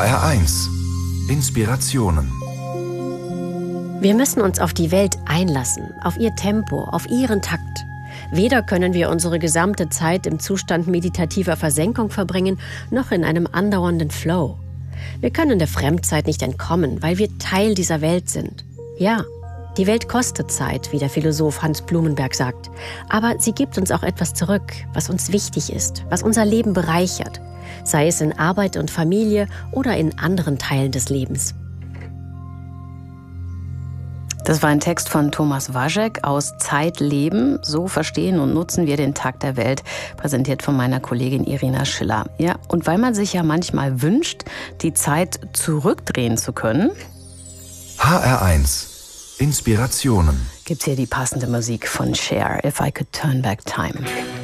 HR1 Inspirationen. Wir müssen uns auf die Welt einlassen, auf ihr Tempo, auf ihren Takt. Weder können wir unsere gesamte Zeit im Zustand meditativer Versenkung verbringen, noch in einem andauernden Flow. Wir können der Fremdzeit nicht entkommen, weil wir Teil dieser Welt sind. Ja, die Welt kostet Zeit, wie der Philosoph Hans Blumenberg sagt. Aber sie gibt uns auch etwas zurück, was uns wichtig ist, was unser Leben bereichert. Sei es in Arbeit und Familie oder in anderen Teilen des Lebens. Das war ein Text von Thomas Waszek aus Zeitleben. So verstehen und nutzen wir den Tag der Welt, präsentiert von meiner Kollegin Irina Schiller. Ja, und weil man sich ja manchmal wünscht, die Zeit zurückdrehen zu können, HR1 Inspirationen. gibt's hier die passende Musik von Cher, If I Could Turn Back Time.